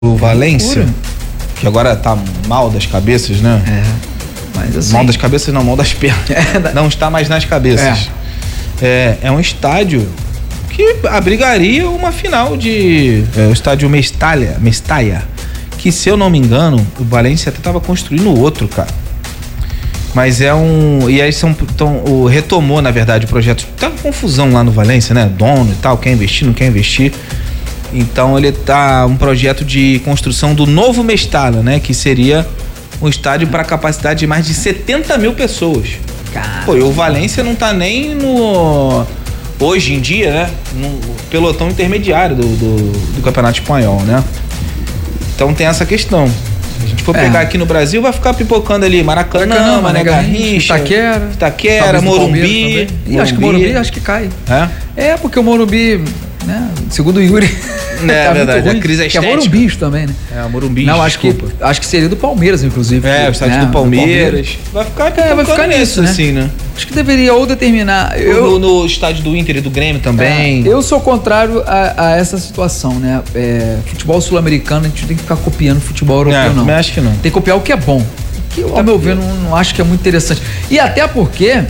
O Valência, que agora tá mal das cabeças, né? Mas assim... Mal das cabeças não, mal das pernas. Não está mais nas cabeças. É um estádio que abrigaria uma final de... o estádio Mestalla, que, se eu não me engano, o Valência até tava construindo outro, cara. Mas e aí retomou, na verdade, o projeto. Tá confusão lá no Valência, né? Dono e tal, quer investir, não quer investir. Então ele tá um projeto de construção do novo Mestalla, né? Que seria um estádio para capacidade de mais de 70 mil pessoas. Caramba. Pô, e o Valência não tá nem hoje em dia, né? No pelotão intermediário do Campeonato Espanhol, né? Então tem essa questão. Se a gente for pegar aqui no Brasil, vai ficar pipocando ali Maracanã, Mané Garrincha, Itaquera, Morumbi. Acho que o Morumbi acho que cai. Porque o Morumbi, né? Segundo o Yuri. É verdade, a crise é estética. Que é Morumbi também, né? É, Morumbi. Não, acho que seria do Palmeiras, inclusive. O estádio do Palmeiras. Vai ficar nisso, assim, né? Acho que deveria ou determinar... No estádio do Inter e do Grêmio também. Eu sou contrário a essa situação, né? Futebol sul-americano, a gente tem que ficar copiando futebol europeu, não. Acho que não. Tem que copiar o que é bom. Que, ao meu ver, não acho que é muito interessante. E até porque...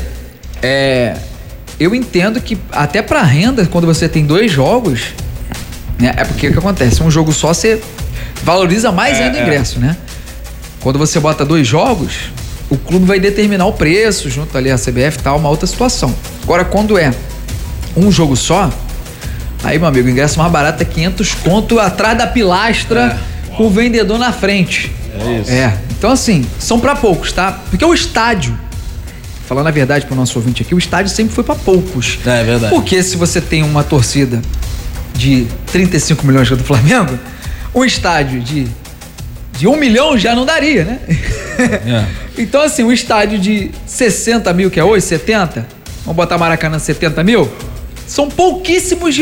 eu entendo que até pra renda, quando você tem 2 jogos... né? É porque o que acontece? Um jogo só, você valoriza mais ainda o ingresso, né? Quando você bota 2 jogos, o clube vai determinar o preço, junto ali a CBF e tal, uma outra situação. Agora, quando é um jogo só, aí, meu amigo, o ingresso mais barato é 500 conto atrás da pilastra, com o vendedor na frente. É isso. Então, assim, são pra poucos, tá? Porque o estádio, falando a verdade pro nosso ouvinte aqui, o estádio sempre foi pra poucos. É verdade. Porque se você tem uma torcida de 35 milhões do Flamengo, um estádio de 1 milhão já não daria, né? Então, assim, um estádio de 60 mil, que é hoje, 70, vamos botar Maracanã 70 mil, são pouquíssimos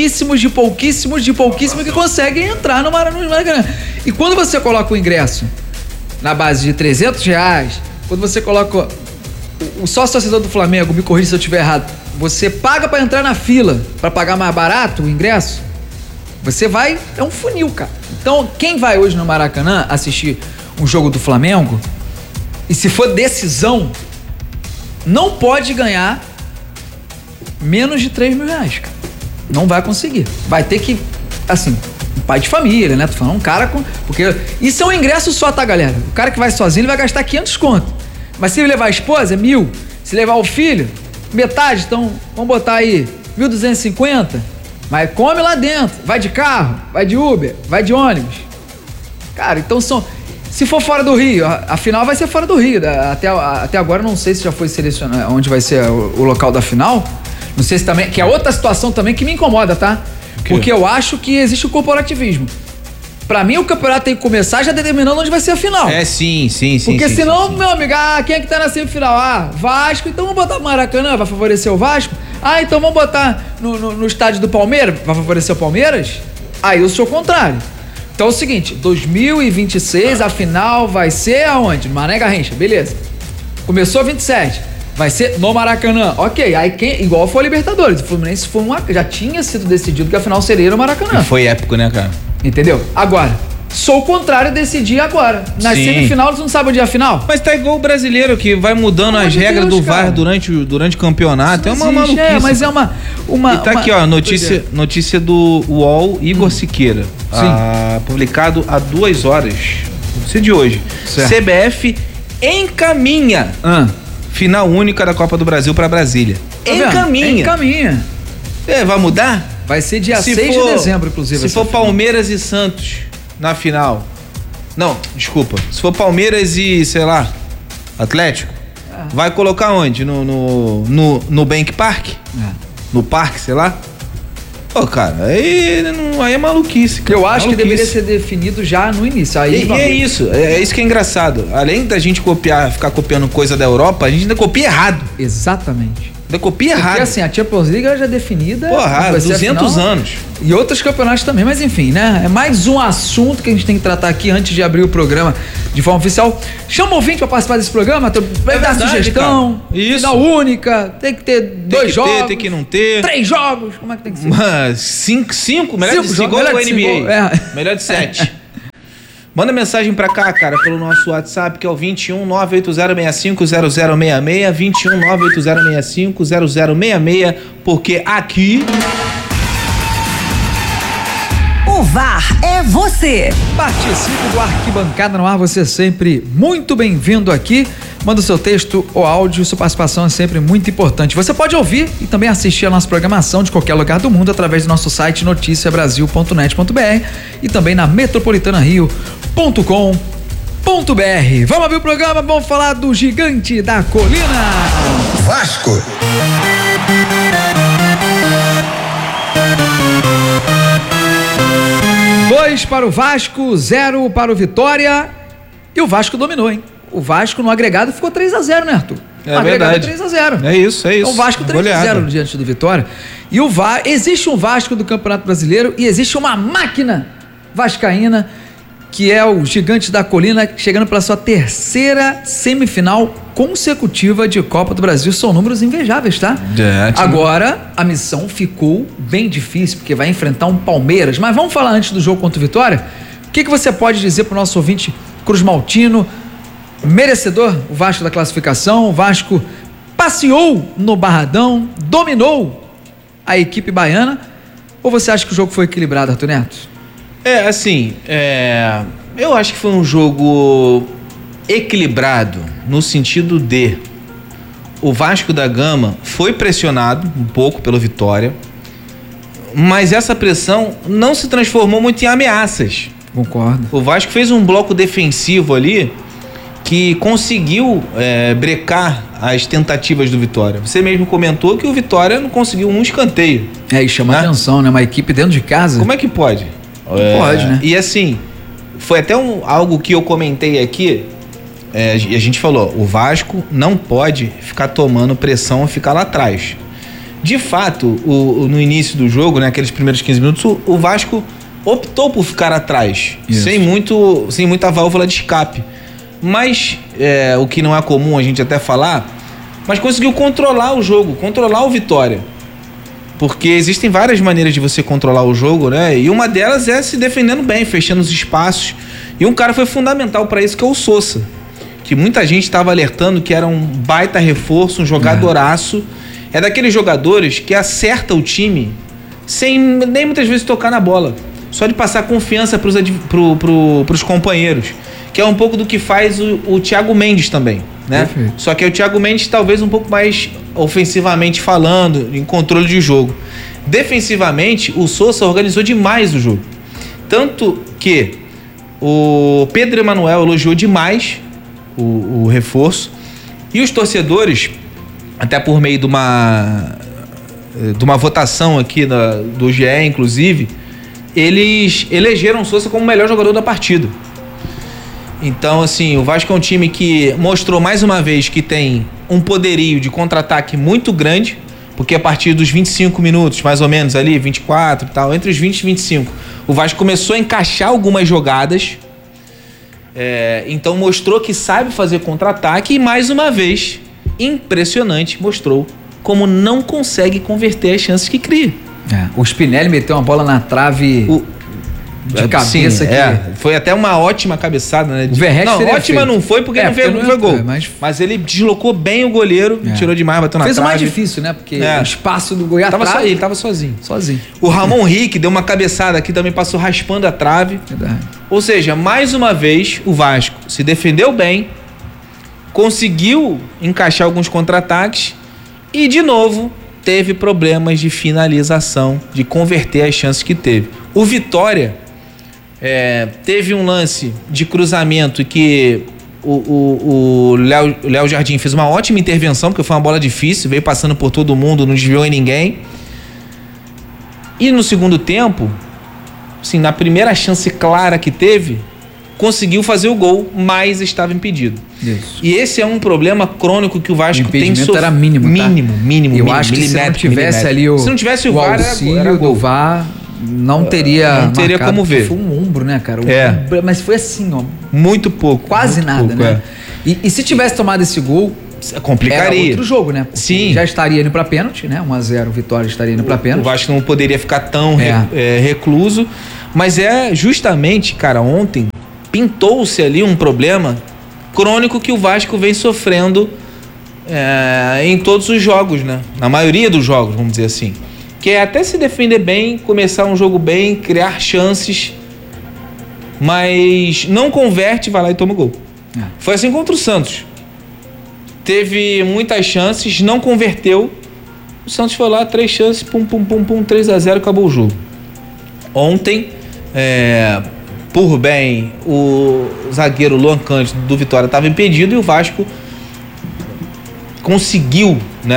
que conseguem entrar no Maracanã. E quando você coloca o ingresso na base de R$300, quando você coloca o sócio torcedor do Flamengo, me corrija se eu estiver errado, você paga pra entrar na fila, pra pagar mais barato o ingresso, você vai... É um funil, cara. Então, quem vai hoje no Maracanã assistir um jogo do Flamengo, e se for decisão, não pode ganhar menos de R$3 mil, cara. Não vai conseguir. Vai ter que, assim, um pai de família, né? Tô falando um cara com... Porque isso é um ingresso só, tá, galera? O cara que vai sozinho, ele vai gastar 500 conto. Mas se ele levar a esposa, é 1.000. Se levar o filho, metade, então vamos botar aí 1.250, mas come lá dentro, vai de carro, vai de Uber, vai de ônibus. Cara, então se for fora do Rio, a final vai ser fora do Rio. Até agora não sei se já foi selecionado onde vai ser o local da final. Não sei se também, que é outra situação também que me incomoda, tá? Porque eu acho que existe o corporativismo. Pra mim, o campeonato tem que começar já determinando onde vai ser a final. Sim. Porque senão, meu amigo, quem é que tá na semifinal? Vasco, então vamos botar o Maracanã, vai favorecer o Vasco. Então vamos botar no estádio do Palmeiras, vai favorecer o Palmeiras? Aí eu sou o contrário. Então é o seguinte, 2026 a final vai ser aonde? No Mané Garrincha, beleza. Começou 27, vai ser no Maracanã. Ok, aí igual foi a Libertadores, o Fluminense já tinha sido decidido que a final seria no Maracanã. E foi épico, né, cara? Entendeu? Agora, sou o contrário, decidi agora. Na semifinal, você não sabe onde é a final? Mas tá igual o brasileiro, que vai mudando as regras do VAR durante o campeonato. É uma maluquice. Mas é uma e tá aqui, ó, notícia do UOL, Igor Siqueira. Publicado há 2 horas. Notícia de hoje. Certo. CBF encaminha final única da Copa do Brasil pra Brasília. Encaminha. Vai mudar? Vai ser dia 6 de dezembro, inclusive. Se for Palmeiras e Santos na final. Não, desculpa. Se for Palmeiras e, sei lá, Atlético, vai colocar onde? No Bank Park? No parque, sei lá? Pô, cara, aí é maluquice, cara. Eu acho que deveria ser definido já no início. Aí é isso que é engraçado. Além da gente ficar copiando coisa da Europa, a gente ainda copia errado. Exatamente. Ainda copia errado. Porque assim, a Champions League já é definida. Porra, 200 anos. E outros campeonatos também, mas enfim, né? É mais um assunto que a gente tem que tratar aqui antes de abrir o programa de forma oficial. Chama o ouvinte pra participar desse programa, vai dar sugestão. Cara. Isso. Final única, tem que ter 2 jogos. Tem que não ter. 3 jogos, como é que tem que ser? 5, melhor de 5 igual o NBA. Melhor de 7. Manda mensagem pra cá, cara, pelo nosso WhatsApp, que é o 21 98065 0066, 21 98065 0066, porque aqui... O VAR é você. Participe do Arquibancada no Ar, você é sempre muito bem-vindo aqui. Manda o seu texto ou áudio, sua participação é sempre muito importante. Você pode ouvir e também assistir a nossa programação de qualquer lugar do mundo através do nosso site noticiabrasil.net.br e também na metropolitanario.com.br. Vamos abrir o programa, vamos falar do Gigante da Colina. Vasco. Dois para o Vasco, 0 para o Vitória. E o Vasco dominou, hein? O Vasco no agregado ficou 3-0, né, Arthur? É verdade. 3-0. É isso. Então, o Vasco 3-0 diante do Vitória. E existe um Vasco do Campeonato Brasileiro e existe uma máquina vascaína, que é o Gigante da Colina, chegando pela sua terceira semifinal consecutiva de Copa do Brasil. São números invejáveis, tá? Agora, a missão ficou bem difícil, porque vai enfrentar um Palmeiras. Mas vamos falar antes do jogo contra o Vitória. O que você pode dizer pro nosso ouvinte Cruz Maltino? Merecedor o Vasco da classificação? O Vasco passeou no Barradão, dominou a equipe baiana? Ou você acha que o jogo foi equilibrado, Arthur Neto? Eu acho que foi um jogo equilibrado no sentido de o Vasco da Gama foi pressionado um pouco pelo Vitória, mas essa pressão não se transformou muito em ameaças. Concordo. O Vasco fez um bloco defensivo ali que conseguiu brecar as tentativas do Vitória. Você mesmo comentou que o Vitória não conseguiu um escanteio. E chama atenção, né? Uma equipe dentro de casa. Como é que pode? Pode, né? E assim, foi até algo que eu comentei aqui, a gente falou, o Vasco não pode ficar tomando pressão e ficar lá atrás. De fato, no início do jogo, né, aqueles primeiros 15 minutos, o Vasco optou por ficar atrás, sem muita válvula de escape. Mas, o que não é comum a gente até falar, mas conseguiu controlar o jogo, controlar o Vitória. Porque existem várias maneiras de você controlar o jogo, né? E uma delas é se defendendo bem, fechando os espaços. E um cara foi fundamental para isso, que é o Sousa. Que muita gente estava alertando que era um baita reforço, um jogadoraço. É daqueles jogadores que acerta o time sem nem muitas vezes tocar na bola. Só de passar confiança pros companheiros. Que é um pouco do que faz o Thiago Mendes também, né? Perfeito. Só que o Thiago Mendes talvez um pouco mais ofensivamente falando, em controle de jogo. Defensivamente, o Sousa organizou demais o jogo. Tanto que o Pedro Emanuel elogiou demais o reforço. E os torcedores, até por meio de uma votação aqui do GE, inclusive, eles elegeram o Sousa como o melhor jogador da partida. Então, assim, o Vasco é um time que mostrou mais uma vez que tem um poderio de contra-ataque muito grande, porque a partir dos 25 minutos, mais ou menos ali, 24 e tal, entre os 20 e 25, o Vasco começou a encaixar algumas jogadas, então mostrou que sabe fazer contra-ataque e, mais uma vez, impressionante, mostrou como não consegue converter as chances que cria. O Spinelli meteu uma bola na trave... de cabeça. Foi até uma ótima cabeçada, né? O Verratti não, ótima não foi porque não foi gol. Mas ele deslocou bem o goleiro, tirou demais, bateu na trave. Fez o mais difícil, né? Porque o espaço do Goiás ele tava sozinho. Sozinho. O Ramon Henrique deu uma cabeçada aqui, também passou raspando a trave. Verdade. Ou seja, mais uma vez, o Vasco se defendeu bem, conseguiu encaixar alguns contra-ataques e, de novo, teve problemas de finalização, de converter as chances que teve. O Vitória teve um lance de cruzamento que o Léo Jardim fez uma ótima intervenção, porque foi uma bola difícil, veio passando por todo mundo, não desviou em ninguém. E no segundo tempo, assim, na primeira chance clara que teve, conseguiu fazer o gol, mas estava impedido. Isso. E esse é um problema crônico que o Vasco tem sofrido. O impedimento era mínimo, tá? Mínimo. Eu acho que se não tivesse ali o VAR, auxílio do VAR, não teria como ver. Foi um ombro, né, cara? Mas foi assim, ó. Muito pouco. Quase muito nada, pouco, né? E se tivesse tomado esse gol, complicaria. Era outro jogo, né? Porque sim. Já estaria indo pra pênalti, né? 1-0, Vitória estaria indo pra pênalti. O Vasco não poderia ficar tão recluso. Mas justamente, cara, ontem pintou-se ali um problema crônico que o Vasco vem sofrendo em todos os jogos, né? Na maioria dos jogos, vamos dizer assim. Que é até se defender bem, começar um jogo bem, criar chances, mas não converte, vai lá e toma o gol. Foi assim contra o Santos. Teve muitas chances, não converteu. O Santos foi lá, 3 chances, 3-0, acabou o jogo. Ontem, por bem, o zagueiro Luan Cândido do Vitória estava impedido e o Vasco conseguiu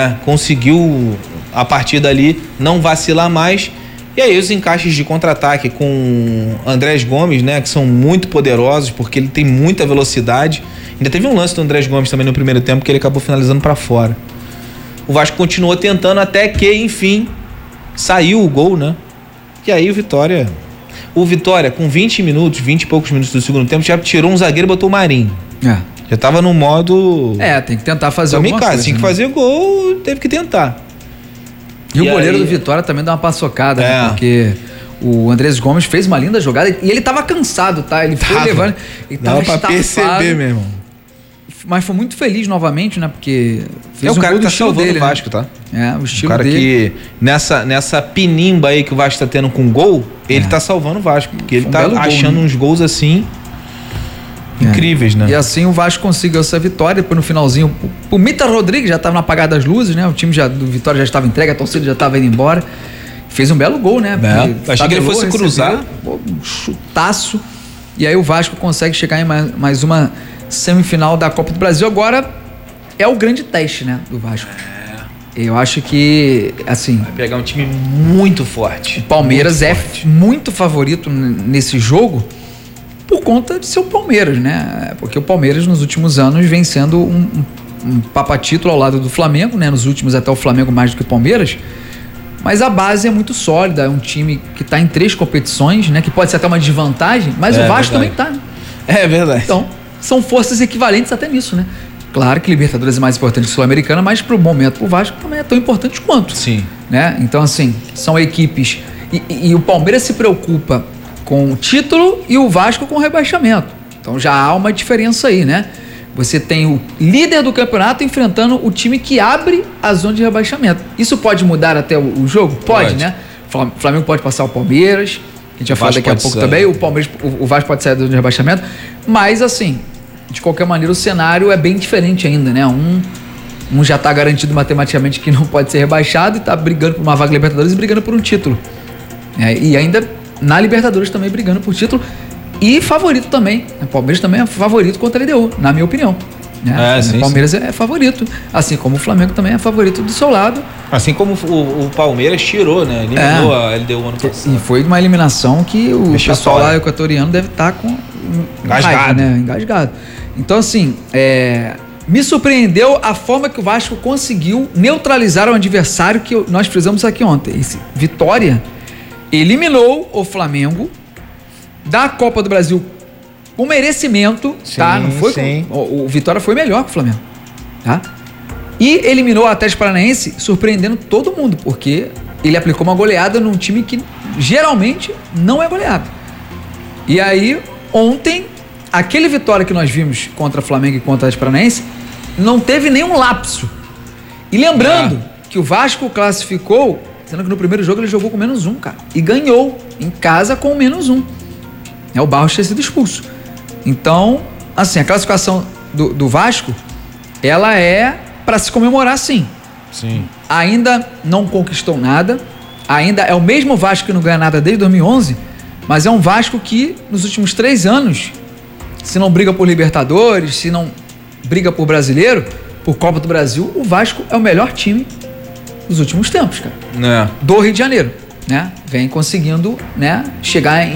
a partir dali não vacilar mais. E aí os encaixes de contra-ataque com Andrés Gomes, né, que são muito poderosos porque ele tem muita velocidade. Ainda teve um lance do Andrés Gomes também no primeiro tempo que ele acabou finalizando para fora. O Vasco continuou tentando até que, enfim, saiu o gol, né? E aí o Vitória com 20 e poucos minutos do segundo tempo já tirou um zagueiro e botou o Marinho. Já tava no modo... tem que tentar fazer alguma coisa. Assim que fazer gol, teve que tentar. E o goleiro do Vitória também dá uma paçocada, né? Porque o Andrés Gomes fez uma linda jogada e ele tava cansado, tá? Ele foi levando... Ele tava pra perceber mesmo. Mas foi muito feliz novamente, né? Porque fez o cara que tá salvando o Vasco, tá? O estilo cara dele. Que nessa pinimba aí que o Vasco tá tendo com gol, ele tá salvando o Vasco. Porque ele tá achando uns gols assim... incríveis, né? E assim o Vasco conseguiu essa vitória. Depois no finalzinho, o Mita Rodrigues já estava no apagar das luzes, né? O time do Vitória já estava entregue, a torcida já estava indo embora. Fez um belo gol, né? Achei que ele fosse cruzar. Um chutaço. E aí o Vasco consegue chegar em mais uma semifinal da Copa do Brasil. Agora é o grande teste, né? Do Vasco. Eu acho que, assim... vai pegar um time muito forte. O Palmeiras muito favorito nesse jogo, por conta de ser o Palmeiras, né? Porque o Palmeiras nos últimos anos vem sendo um papatítulo ao lado do Flamengo, né? Nos últimos até o Flamengo mais do que o Palmeiras. Mas a base é muito sólida, é um time que está em 3 competições, né? Que pode ser até uma desvantagem, mas o Vasco também está, né? É verdade. Então, são forças equivalentes até nisso, né? Claro que Libertadores é mais importante que Sul-Americana, mas pro momento pro Vasco também é tão importante quanto. Sim. Né? Então, assim, são equipes... E o Palmeiras se preocupa com o título e o Vasco com o rebaixamento. Então já há uma diferença aí, né? Você tem o líder do campeonato enfrentando o time que abre a zona de rebaixamento. Isso pode mudar até o jogo? Pode, né? O Flamengo pode passar o Palmeiras, que a gente vai falar daqui a pouco também. O Vasco pode sair da zona de rebaixamento. Mas, assim, de qualquer maneira, o cenário é bem diferente ainda, né? Um já está garantido matematicamente que não pode ser rebaixado e está brigando por uma vaga Libertadores e brigando por um título. E ainda... na Libertadores também brigando por título e favorito também. O Palmeiras também é favorito contra a LDU, na minha opinião. Né? O Palmeiras é favorito, assim como o Flamengo também é favorito do seu lado. Assim como o Palmeiras tirou, né? Eliminou a LDU ano passado. E foi uma eliminação que o pessoal lá equatoriano deve estar com engasgado. Né? Engasgado. Então, assim, me surpreendeu a forma que o Vasco conseguiu neutralizar o adversário que nós fizemos aqui ontem. Vitória eliminou o Flamengo da Copa do Brasil com merecimento, tá? Não foi o Vitória foi melhor que o Flamengo, tá? E eliminou o Atlético Paranaense surpreendendo todo mundo, porque ele aplicou uma goleada num time que geralmente não é goleado. E aí, ontem, aquele Vitória que nós vimos contra o Flamengo e contra o Atlético Paranaense não teve nenhum lapso. E lembrando que o Vasco classificou, sendo que no primeiro jogo ele jogou com -1, cara. E ganhou em casa com -1. O Barros tinha sido expulso. Então, assim, a classificação do Vasco, ela é para se comemorar, sim. Ainda não conquistou nada. Ainda é o mesmo Vasco que não ganha nada desde 2011. Mas é um Vasco que, nos últimos 3 anos, se não briga por Libertadores, se não briga por Brasileiro, por Copa do Brasil, o Vasco é o melhor time dos últimos tempos, cara. Do Rio de Janeiro, né? Vem conseguindo, né, chegar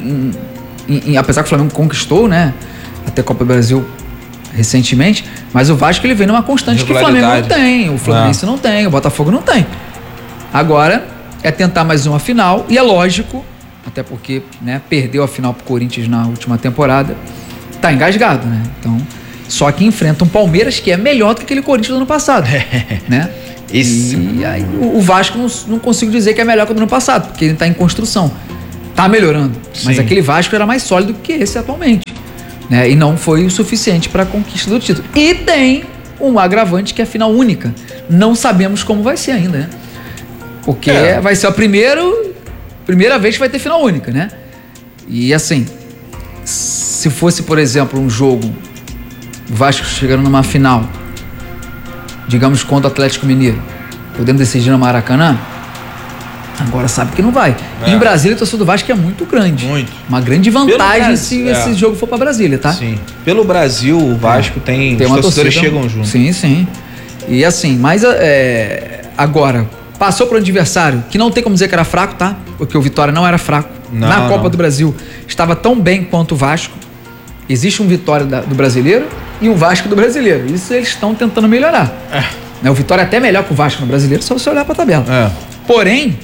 apesar que o Flamengo conquistou, né, até a Copa do Brasil recentemente, mas o Vasco ele vem numa constante que o Flamengo não tem, o Fluminense não tem, o Botafogo não tem. Agora é tentar mais uma final e é lógico, até porque, né, perdeu a final pro Corinthians na última temporada, tá engasgado, né? Então, só que enfrenta um Palmeiras que é melhor do que aquele Corinthians do ano passado, né? E aí o Vasco não consigo dizer que é melhor que o do ano passado, porque ele está em construção. Tá melhorando. Mas aquele Vasco era mais sólido que esse atualmente. né? E não foi o suficiente para a conquista do título. E tem um agravante que é a final única. Não sabemos como vai ser ainda, né? Porque vai ser a primeira vez que vai ter final única, né? E assim, se fosse, por exemplo, um jogo, o Vasco chegando numa final, digamos, contra o Atlético Mineiro, podendo decidir no Maracanã, agora sabe que não vai. Em Brasília, a torcida do Vasco é muito grande. Muito. Uma grande vantagem se esse jogo for para Brasília, tá? Sim. Pelo Brasil, o Vasco tem uma torcida, chegam juntos. Sim, sim. E assim, mas agora, passou para o adversário, que não tem como dizer que era fraco, tá? Porque o Vitória não era fraco. Na Copa do Brasil, estava tão bem quanto o Vasco. Existe um Vitória do brasileiro e um Vasco do brasileiro. Isso eles estão tentando melhorar. O Vitória é até melhor que o Vasco no brasileiro, só você olhar para a tabela. Porém,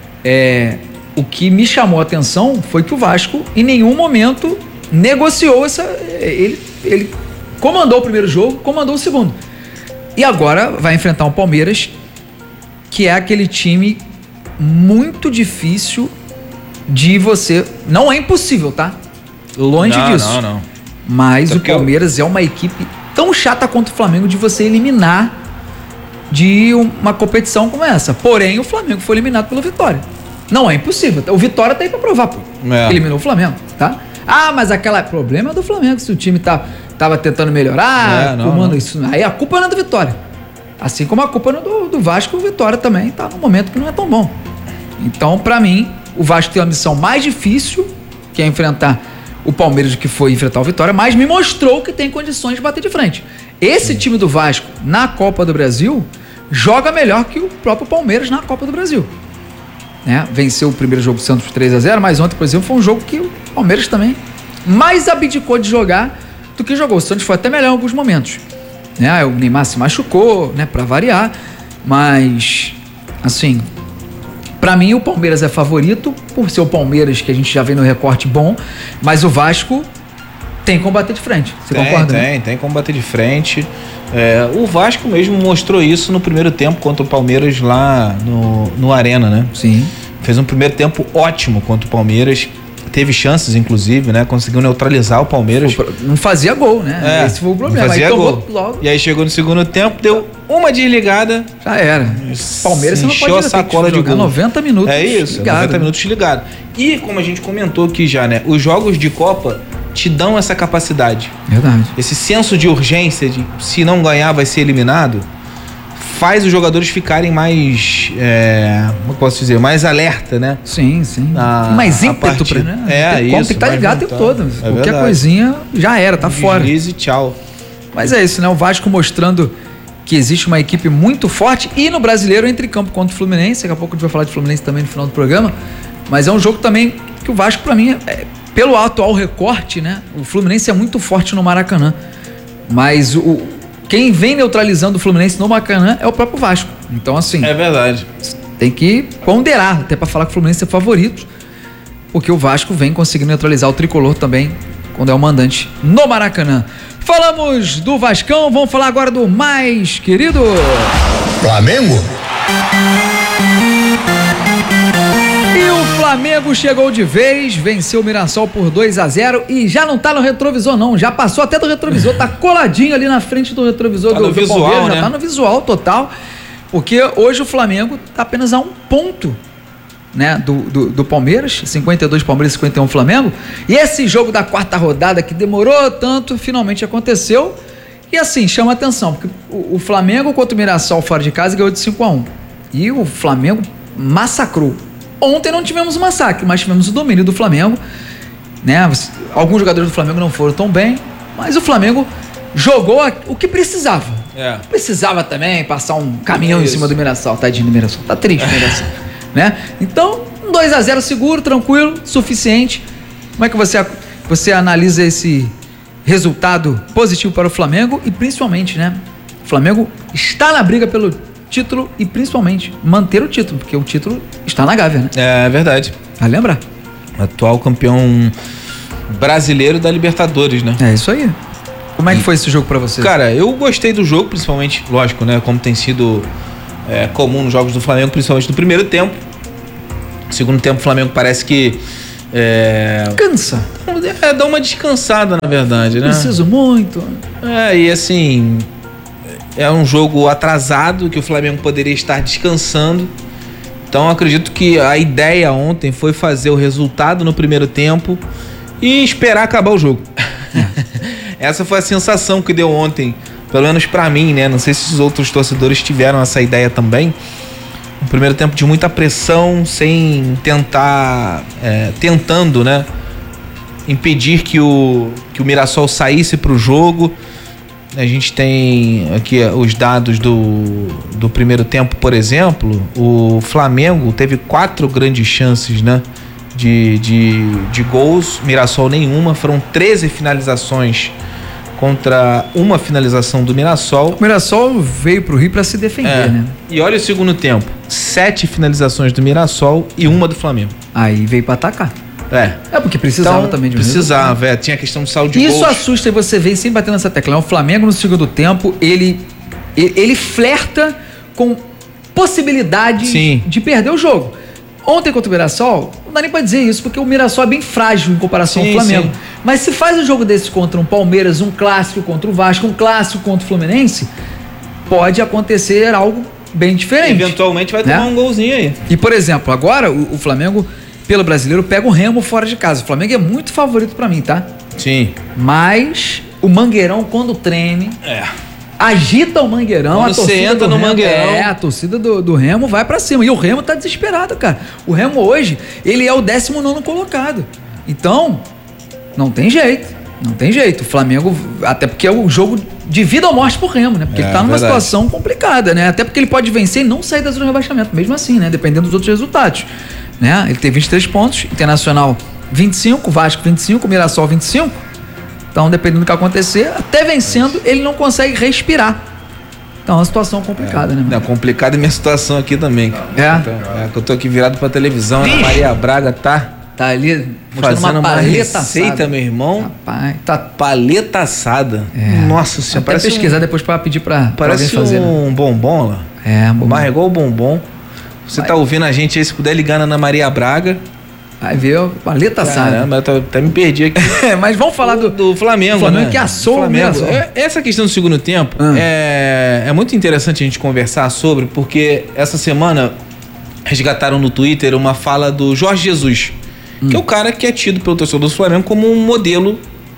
o que me chamou a atenção foi que o Vasco em nenhum momento negociou ele comandou o primeiro jogo, comandou o segundo. E agora vai enfrentar o Palmeiras, que é aquele time muito difícil de você... Não é impossível, tá? Longe disso. Não. Mas o Palmeiras é uma equipe tão chata quanto o Flamengo de você eliminar de uma competição como essa. Porém, o Flamengo foi eliminado pelo Vitória. Não é impossível. O Vitória tá aí pra provar, pô. Eliminou o Flamengo, tá? Mas aquele problema é do Flamengo. Se o time tava tentando melhorar, isso. Aí a culpa não é do Vitória. Assim como a culpa não é do Vasco, o Vitória também tá num momento que não é tão bom. Então, pra mim, o Vasco tem uma missão mais difícil, que é enfrentar o Palmeiras, que foi enfrentar o Vitória, mas me mostrou que tem condições de bater de frente. Esse time do Vasco, na Copa do Brasil, joga melhor que o próprio Palmeiras na Copa do Brasil. Venceu o primeiro jogo do Santos por 3-0, mas ontem, por exemplo, foi um jogo que o Palmeiras também mais abdicou de jogar do que jogou. O Santos foi até melhor em alguns momentos. O Neymar se machucou, pra variar, mas, assim, pra mim o Palmeiras é favorito, por ser o Palmeiras que a gente já vê no recorte bom, mas o Vasco tem como bater de frente. Você concorda? Tem como bater de frente. O Vasco mesmo mostrou isso no primeiro tempo contra o Palmeiras lá no Arena, né? Sim. Fez um primeiro tempo ótimo contra o Palmeiras. Teve chances, inclusive, né? Conseguiu neutralizar o Palmeiras. Não fazia gol, né? Esse foi o problema. Não fazia gol. Logo. E aí chegou no segundo tempo, deu uma desligada. Já era. Palmeiras você não pode a sacola de gol. 90 minutos. É isso, ligado, 90 minutos ligado. E como a gente comentou aqui já, né? Os jogos de Copa te dão essa capacidade. Verdade. Esse senso de urgência de se não ganhar vai ser eliminado, faz os jogadores ficarem mais, como eu posso dizer, mais alerta, né? Sim. Mais ímpeto pra, né? Tem que estar ligado o tempo todo. Qualquer verdade. Coisinha já era, tá fora. Deslize, tchau. Mas é isso, né? O Vasco mostrando que existe uma equipe muito forte e no brasileiro entre campo contra o Fluminense. Daqui a pouco a gente vai falar de Fluminense também no final do programa. Mas é um jogo também que o Vasco, pra mim, pelo atual recorte, né? O Fluminense é muito forte no Maracanã. Mas quem vem neutralizando o Fluminense no Maracanã é o próprio Vasco. Então, assim... É verdade. Tem que ponderar, até para falar que o Fluminense é favorito, porque o Vasco vem conseguindo neutralizar o tricolor também, quando é o mandante no Maracanã. Falamos do Vascão, vamos falar agora do mais querido... Flamengo? E o Flamengo chegou de vez, venceu o Mirassol por 2-0 e já não tá no retrovisor não, já passou até do retrovisor, tá coladinho ali na frente do retrovisor do visual, Palmeiras, né? Já tá no visual total, porque hoje o Flamengo tá apenas a 1 ponto, né, do Palmeiras, 52 Palmeiras, 51 Flamengo, e esse jogo da quarta rodada que demorou tanto, finalmente aconteceu, e assim, chama atenção, porque o Flamengo contra o Mirassol fora de casa ganhou de 5-1, e o Flamengo massacrou. Ontem não tivemos um massacre, mas tivemos o domínio do Flamengo, né? Alguns jogadores do Flamengo não foram tão bem, mas o Flamengo jogou o que precisava. Precisava também passar um caminhão em cima do Mirassol, tadinho do Mirassol, tá triste o Mirassol, né? Então, 2-0 seguro, tranquilo, suficiente. Como é que você analisa esse resultado positivo para o Flamengo e principalmente, né? O Flamengo está na briga pelo título e principalmente manter o título, porque o título está na Gávea, né? É verdade. Vai lembrar. Atual campeão brasileiro da Libertadores, né? É isso aí. Como é que foi esse jogo pra você? Cara, eu gostei do jogo, principalmente, lógico, né? Como tem sido comum nos jogos do Flamengo, principalmente no primeiro tempo. No segundo tempo, o Flamengo parece que Cansa. Dá uma descansada, na verdade, né? Preciso muito. E assim, é um jogo atrasado que o Flamengo poderia estar descansando. Então acredito que a ideia ontem foi fazer o resultado no primeiro tempo e esperar acabar o jogo. Essa foi a sensação que deu ontem, pelo menos pra mim, né? Não sei se os outros torcedores tiveram essa ideia também. Um primeiro tempo de muita pressão, sem tentando, né, impedir que o Mirassol saísse pro jogo. A gente tem aqui os dados do primeiro tempo, por exemplo. O Flamengo teve 4 grandes chances, né, de gols, Mirassol nenhuma. Foram 13 finalizações contra uma finalização do Mirassol. O Mirassol veio pro Rio para se defender, né? E olha o segundo tempo, 7 finalizações do Mirassol e uma do Flamengo. Aí veio para atacar. Porque precisava então, também de um precisava, tinha a questão de saldo de gols. Isso assusta, e você vem sempre batendo nessa tecla. O Flamengo no segundo tempo, ele flerta com possibilidade de perder o jogo. Ontem contra o Mirassol, não dá nem pra dizer isso, porque o Mirassol é bem frágil em comparação ao Flamengo. Sim. Mas se faz um jogo desse contra um Palmeiras, um clássico contra o Vasco, um clássico contra o Fluminense, pode acontecer algo bem diferente. Eventualmente vai tomar um golzinho aí. E, por exemplo, agora o Flamengo, pelo brasileiro, pega o Remo fora de casa. O Flamengo é muito favorito pra mim, tá? Sim. Mas o Mangueirão, quando treme... agita o Mangueirão, quando você entra no Mangueirão, a torcida do Remo vai pra cima. E o Remo tá desesperado, cara. O Remo hoje, ele é o 19º colocado. Então, não tem jeito. Não tem jeito. O Flamengo, até porque é o jogo de vida ou morte pro Remo, né? Porque ele tá numa situação complicada, né? Até porque ele pode vencer e não sair da zona de rebaixamento, mesmo assim, né? Dependendo dos outros resultados, né? Ele tem 23 pontos, Internacional 25, Vasco 25, Mirassol 25. Então, dependendo do que acontecer, até vencendo, ele não consegue respirar. Então, é uma situação complicada, né? É complicada a minha situação aqui também. Que eu tô aqui virado pra televisão. A Maria Braga tá ali fazendo uma receita, meu irmão. Rapaz, tá paleta assada. Nossa senhora. Parece pesquisar depois pra pedir pra alguém fazer. Parece um bombom lá. Mas é igual o bombom. Você tá ouvindo a gente aí, se puder ligar na Ana Maria Braga. Vai ver, paleta assada. Caramba, eu até me perdi aqui. Mas vamos falar do Flamengo. O Flamengo, né? Que assou o Flamengo. Essa questão do segundo tempo é muito interessante a gente conversar sobre, porque essa semana resgataram no Twitter uma fala do Jorge Jesus, que é o cara que é tido pelo torcedor do Flamengo como um modelo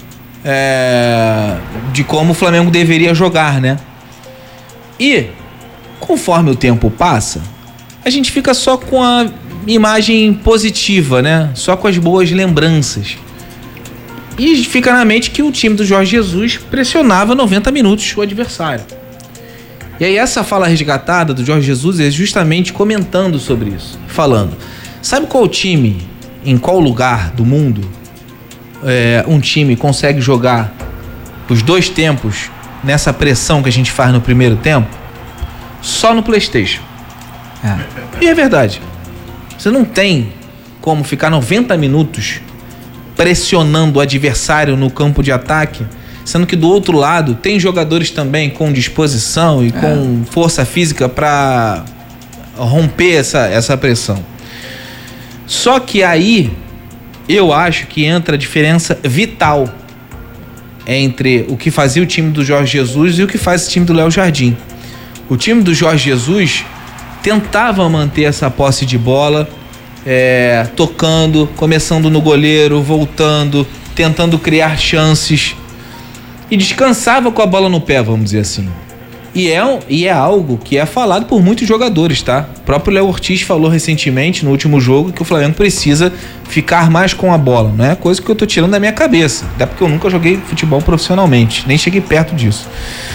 de como o Flamengo deveria jogar, né? E conforme o tempo passa, a gente fica só com a imagem positiva, né? Só com as boas lembranças. E fica na mente que o time do Jorge Jesus pressionava 90 minutos o adversário. E aí essa fala resgatada do Jorge Jesus é justamente comentando sobre isso. Falando, sabe qual time, em qual lugar do mundo um time consegue jogar os 2 tempos nessa pressão que a gente faz no primeiro tempo? Só no PlayStation. E é verdade. Você não tem como ficar 90 minutos pressionando o adversário no campo de ataque, sendo que do outro lado tem jogadores também com disposição e com força física para romper essa pressão. Só que aí eu acho que entra a diferença vital entre o que fazia o time do Jorge Jesus e o que faz o time do Léo Jardim. O time do Jorge Jesus tentava manter essa posse de bola, tocando, começando no goleiro, voltando, tentando criar chances e descansava com a bola no pé, vamos dizer assim. E é algo que é falado por muitos jogadores, tá? O próprio Léo Ortiz falou recentemente, no último jogo, que o Flamengo precisa ficar mais com a bola. Não é coisa que eu tô tirando da minha cabeça, até porque eu nunca joguei futebol profissionalmente, nem cheguei perto disso.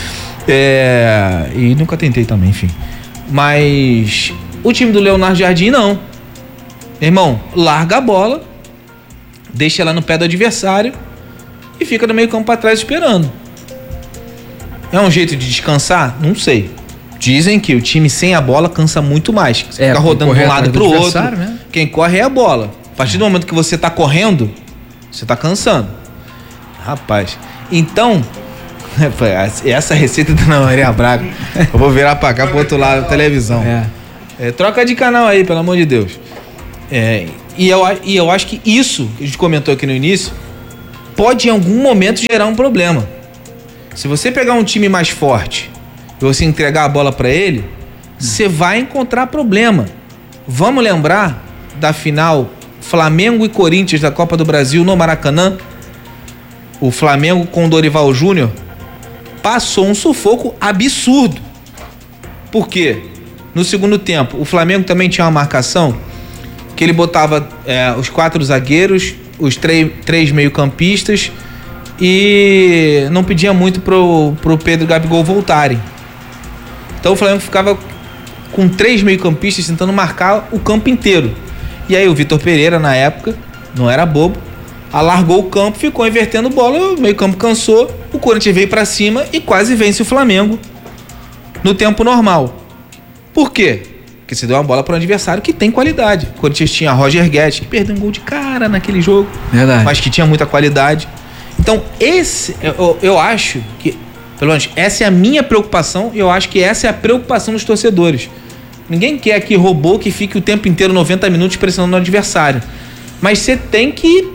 E nunca tentei também, enfim. Mas o time do Leonardo Jardim não. Meu irmão, larga a bola, deixa ela no pé do adversário e fica no meio campo pra trás esperando. É um jeito de descansar? Não sei. Dizem que o time sem a bola cansa muito mais. Você fica rodando de um lado pro outro. Né? Quem corre é a bola. A partir do momento que você tá correndo, você tá cansando. Rapaz, então... essa receita da Ana Maria Braga, eu vou virar pra cá pro outro lado da televisão. Troca de canal aí, pelo amor de Deus. E eu acho que isso, que a gente comentou aqui no início, pode em algum momento gerar um problema. Se você pegar um time mais forte e você entregar a bola para ele, você vai encontrar problema. Vamos lembrar da final Flamengo e Corinthians da Copa do Brasil no Maracanã? O Flamengo com o Dorival Júnior passou um sufoco absurdo. Por quê? No segundo tempo, o Flamengo também tinha uma marcação que ele botava os 4 zagueiros, os 3 meio-campistas e não pedia muito pro Pedro e Gabigol voltarem. Então o Flamengo ficava com 3 meio-campistas tentando marcar o campo inteiro. E aí o Vitor Pereira, na época, não era bobo, alargou o campo, ficou invertendo bola, o meio-campo cansou, o Corinthians veio pra cima e quase vence o Flamengo no tempo normal. Por quê? Porque você deu uma bola para um adversário que tem qualidade. O Corinthians tinha Roger Guedes, que perdeu um gol de cara naquele jogo. Verdade. Mas que tinha muita qualidade. Então, eu acho que, pelo menos, essa é a minha preocupação e eu acho que essa é a preocupação dos torcedores. Ninguém quer que robô que fique o tempo inteiro 90 minutos pressionando o adversário. Mas você tem que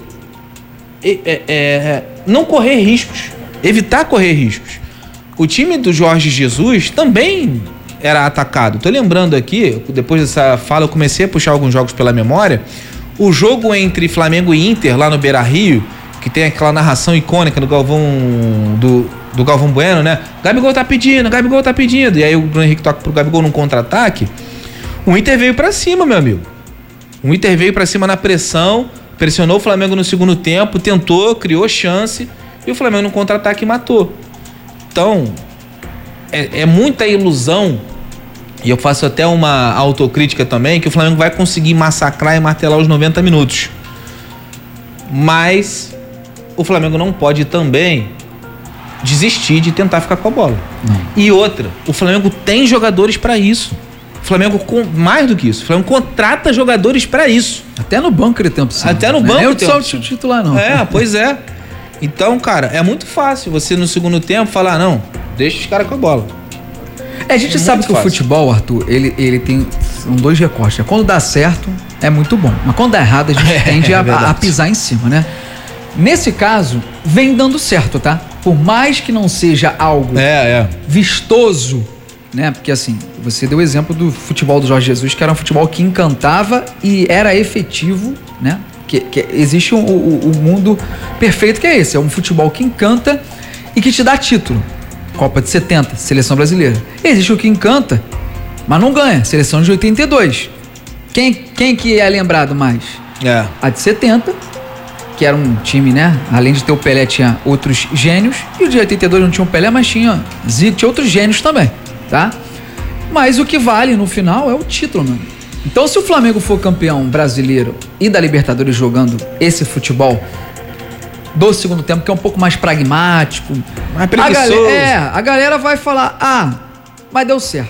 não correr riscos. Evitar correr riscos. O time do Jorge Jesus também era atacado. Tô lembrando aqui, depois dessa fala eu comecei a puxar alguns jogos pela memória. O jogo entre Flamengo e Inter lá no Beira-Rio, que tem aquela narração icônica do Galvão Bueno, né? Gabigol tá pedindo. E aí o Bruno Henrique toca pro Gabigol num contra-ataque. O Inter veio pra cima, meu amigo. O Inter veio pra cima na pressão, pressionou o Flamengo no segundo tempo, tentou, criou chance e o Flamengo no contra-ataque matou. Então, é muita ilusão, e eu faço até uma autocrítica também, que o Flamengo vai conseguir massacrar e martelar os 90 minutos. Mas o Flamengo não pode também desistir de tentar ficar com a bola. Não. E outra, o Flamengo tem jogadores para isso. O Flamengo, mais do que isso, o Flamengo contrata jogadores para isso. Até no banco ele tem opção. Até no banco ele tem opção. Não é o titular, não. Pois é. Então, cara, é muito fácil você no segundo tempo falar, não, deixa os caras com a bola. A gente sabe que o futebol, Arthur, ele tem são 2 recortes. Quando dá certo, é muito bom. Mas quando dá errado, a gente tende a pisar em cima, né? Nesse caso, vem dando certo, tá? Por mais que não seja algo vistoso, né? Porque assim, você deu o exemplo do futebol do Jorge Jesus, que era um futebol que encantava e era efetivo, né? Que existe o mundo perfeito que é esse. É um futebol que encanta e que te dá título. Copa de 70, Seleção Brasileira. Existe o que encanta, mas não ganha. Seleção de 82. Quem que é lembrado mais? A de 70, que era um time, né? Além de ter o Pelé, tinha outros gênios. E o de 82 não tinha o Pelé, mas tinha Zico, tinha outros gênios também, tá? Mas o que vale no final é o título, mano. Então, se o Flamengo for campeão brasileiro e da Libertadores jogando esse futebol do segundo tempo, que é um pouco mais pragmático, mais preguiçoso, a galera vai falar, mas deu certo.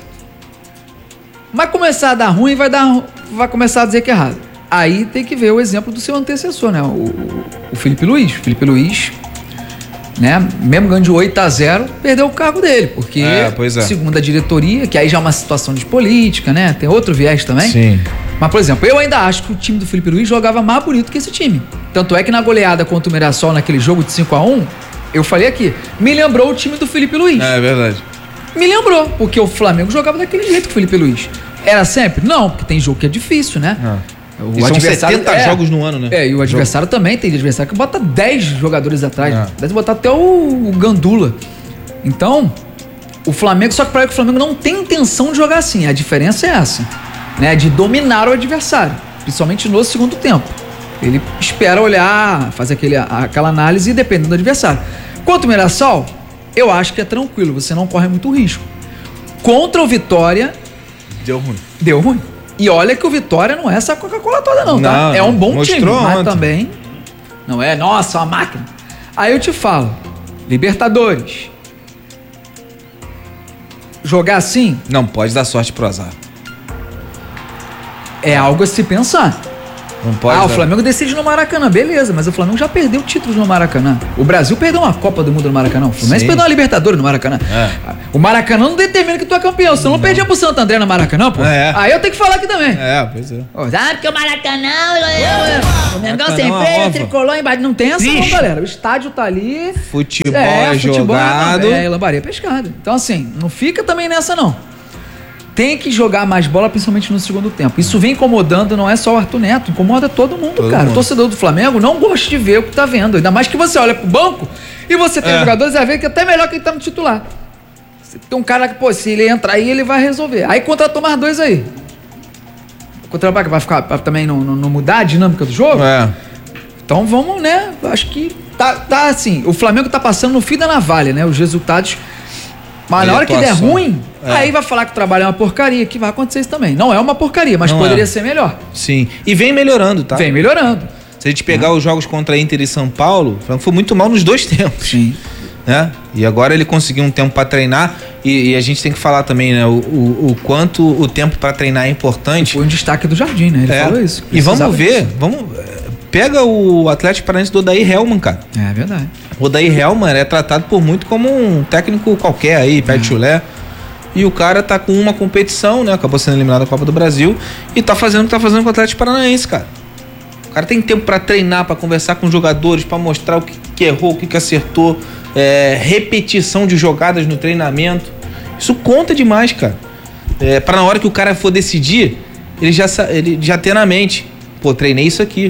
Mas começar a dar ruim, vai começar a dizer que é errado. Aí tem que ver o exemplo do seu antecessor, né? O Felipe Luiz. Felipe Luiz, né? Mesmo ganhando de 8-0, perdeu o cargo dele, porque segundo a diretoria, que aí já é uma situação de política, né? Tem outro viés também. Sim. Mas, por exemplo, eu ainda acho que o time do Felipe Luiz jogava mais bonito que esse time. Tanto é que na goleada contra o Mirassol, naquele jogo de 5-1, eu falei aqui, me lembrou o time do Felipe Luiz. É verdade. Me lembrou, porque o Flamengo jogava daquele jeito com o Felipe Luiz. Era sempre? Não, porque tem jogo que é difícil, né? O adversário, são 70 jogos no ano, né? E o adversário também tem adversário que bota 10 jogadores atrás. Deve botar até o Gandula. Então, o Flamengo, só que para que o Flamengo não tem intenção de jogar assim. A diferença é essa, né? De dominar o adversário, principalmente no segundo tempo. Ele espera olhar, fazer aquela análise e dependendo do adversário. Quanto ao Mirassol, eu acho que é tranquilo, você não corre muito risco. Contra o Vitória, deu ruim. E olha que o Vitória não é essa Coca-Cola toda não, tá? É um bom time, mas também não é, nossa, uma máquina. Aí eu te falo, Libertadores, jogar assim... Não pode dar sorte pro azar. É algo a se pensar. Não pode o Flamengo decide no Maracanã, beleza, mas o Flamengo já perdeu títulos no Maracanã. O Brasil perdeu uma Copa do Mundo no Maracanã. O Fluminense perdeu uma Libertadores no Maracanã. O Maracanã não determina que tu é campeão, senão não perdia pro Santo André no Maracanã, pô. Aí eu tenho que falar aqui também. Pois é. Porque o Maracanã, o Mengão sem freio, tricolor embaixo. Não tem essa não, galera. O estádio tá ali. Futebol é jogado. Lambaria pescado. Então assim, não fica também nessa não. Tem que jogar mais bola, principalmente no segundo tempo. Isso vem incomodando, não é só o Arthur Neto, incomoda todo mundo, cara. O torcedor do Flamengo não gosta de ver o que tá vendo. Ainda mais que você olha pro banco e você tem jogadores a ver que é até melhor que ele tá no titular. Tem um cara que, pô, se ele entrar aí, ele vai resolver. Aí contratou mais 2 aí. Contratou vai ficar pra também não mudar a dinâmica do jogo? Então vamos, né? Acho que tá assim. O Flamengo tá passando no fio da navalha, né? Os resultados. Mas na hora que der ruim, aí vai falar que o trabalho é uma porcaria, que vai acontecer isso também. Não é uma porcaria, mas poderia ser melhor. Sim. E vem melhorando, tá? Vem melhorando. Se a gente pegar os jogos contra Inter e São Paulo, o Flamengo foi muito mal nos 2 tempos. Sim. Né? E agora ele conseguiu um tempo para treinar e a gente tem que falar também, né? O quanto o tempo para treinar é importante. Foi um destaque do Jardim, né? Ele falou isso. E vamos ver, pega o Atlético Paranaense do Odair Hellmann, cara. É verdade. O Odair Hellmann é tratado por muito como um técnico qualquer aí, pé de chulé. E o cara tá com uma competição, né? Acabou sendo eliminado da Copa do Brasil e tá fazendo o que tá fazendo com o Atlético Paranaense, cara. O cara tem tempo para treinar, para conversar com os jogadores, para mostrar o que errou, o que acertou. Repetição de jogadas no treinamento. Isso conta demais, cara. Para na hora que o cara for decidir, ele já ter na mente: pô, treinei isso aqui,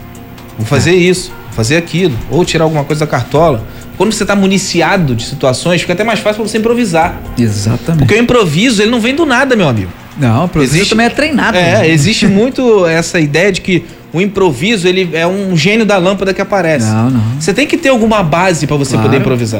vou fazer isso, vou fazer aquilo, ou tirar alguma coisa da cartola. Quando você tá municiado de situações, fica até mais fácil pra você improvisar. Exatamente. Porque o improviso, ele não vem do nada, meu amigo. Não, o improviso também é treinado. Existe muito essa ideia de que o improviso, ele é um gênio da lâmpada que aparece. Não. Você tem que ter alguma base pra você poder improvisar.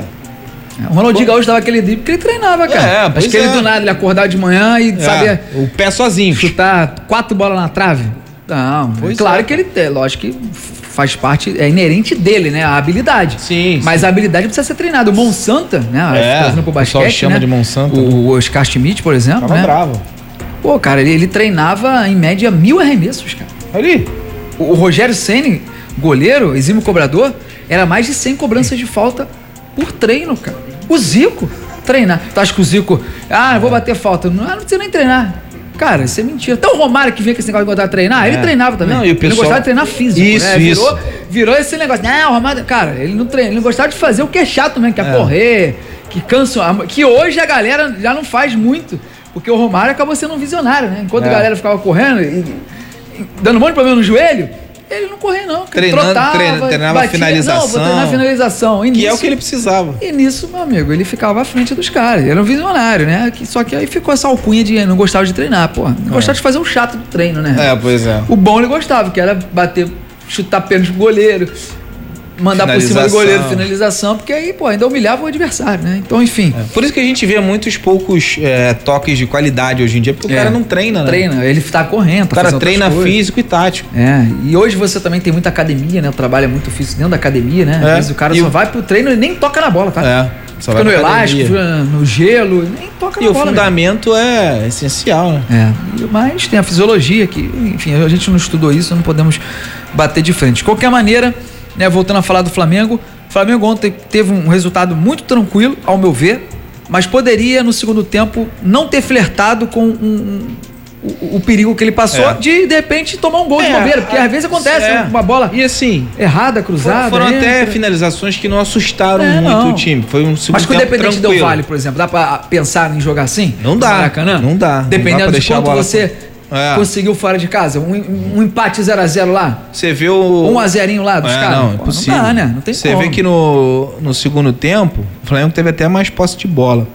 O Ronaldinho Gaúcho dava aquele drible porque ele treinava, cara. Acho que ele do nada, ele acordava de manhã e sabia... O pé sozinho. Chutar 4 bolas na trave. Não, claro que ele lógico que faz parte, é inerente dele, né? A habilidade. Sim. Mas a habilidade precisa ser treinada. O Monsanta, né? Trazendo pro basquete, o pessoal chama de Monsanta. O Oscar Schmidt, por exemplo, tava bravo. Pô, cara, ele treinava em média 1000 arremessos, cara. Ali. O Rogério Ceni, goleiro, exímio cobrador, era mais de 100 cobranças de falta por treino, cara. O Zico treinar. Tu acha que o Zico, eu vou bater falta? Não precisa nem treinar. Cara, isso é mentira. Até o Romário que vinha com esse negócio de gostar de treinar, ele treinava também. Não, e o pessoal... Ele gostava de treinar físico, isso, né? Virou esse negócio. Não, o Romário... Cara, ele não treina, ele gostava de fazer o que é chato mesmo, que é correr, que cansa... Que hoje a galera já não faz muito, porque o Romário acabou sendo um visionário, né? Enquanto a galera ficava correndo e dando um monte de problema no joelho, ele não corria não. Treinava a finalização. Não, vou treinar a finalização. Que é o que ele precisava. E nisso, meu amigo, ele ficava à frente dos caras. Ele era um visionário, né? Só que aí ficou essa alcunha de não gostava de treinar, pô. Não gostava de fazer o chato do treino, né? Pois é. O bom ele gostava, que era bater, chutar pênalti pro goleiro, mandar por cima do goleiro, finalização, porque aí, pô, ainda humilhava o adversário, né? Então, enfim. Por isso que a gente vê muitos poucos toques de qualidade hoje em dia, porque o cara não treina, né? Ele tá correndo, o cara treina físico e tático. E hoje você também tem muita academia, né? O trabalho é muito físico dentro da academia, né? Às vezes o cara só vai pro treino e nem toca na bola, tá? Fica no elástico, no gelo, nem toca na bola. E o fundamento é essencial, né? Mas tem a fisiologia que, enfim, a gente não estudou isso, não podemos bater de frente. De qualquer maneira, né, voltando a falar do Flamengo, o Flamengo ontem teve um resultado muito tranquilo, ao meu ver, mas poderia no segundo tempo não ter flertado com o perigo que ele passou de repente tomar um gol de bobeira, porque às vezes acontece uma bola e assim, errada, cruzada. Foram até finalizações que não assustaram muito o time. Foi um segundo tempo tranquilo. Mas com o Independente Del Valle, por exemplo, dá pra pensar em jogar assim? Não dá. Maracanã? Não dá. Dependendo de quanto você conseguiu fora de casa, um empate 0x0 lá. Você vê o 1x0 lá dos caras. Não, impossível. Não dá, né? Não tem Você como. vê que no segundo tempo, o Flamengo teve até mais posse de bola.